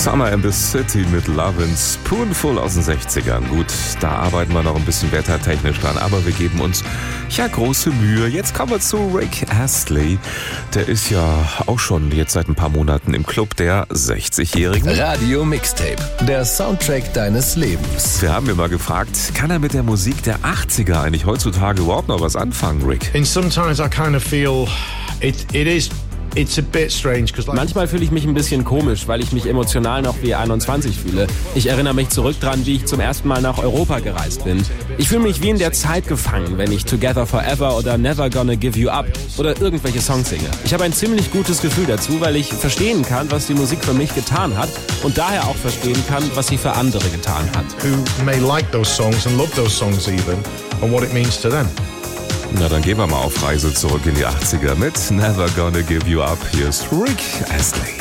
Summer in the City mit Love and Spoonful aus den 60ern. Gut, da arbeiten wir noch ein bisschen wettertechnisch dran, aber wir geben uns ja große Mühe. Jetzt kommen wir zu Rick Astley. Der ist ja auch schon jetzt seit ein paar Monaten im Club der 60-Jährigen. Radio Mixtape, der Soundtrack deines Lebens. Wir haben ihn mal gefragt, kann er mit der Musik der 80er eigentlich heutzutage überhaupt noch was anfangen, Rick? And sometimes I kind of feel it's a bit strange. Manchmal fühle ich mich ein bisschen komisch, weil ich mich emotional noch wie 21 fühle. Ich erinnere mich zurück dran, wie ich zum ersten Mal nach Europa gereist bin. Ich fühle mich wie in der Zeit gefangen, wenn ich Together Forever oder Never Gonna Give You Up oder irgendwelche Songs singe. Ich habe ein ziemlich gutes Gefühl dazu, weil ich verstehen kann, was die Musik für mich getan hat und daher auch verstehen kann, was sie für andere getan hat. Who may like those songs and love those songs even and what it means to them. Na, dann gehen wir mal auf Reise zurück in die 80er mit Never Gonna Give You Up. Hier ist Rick Astley.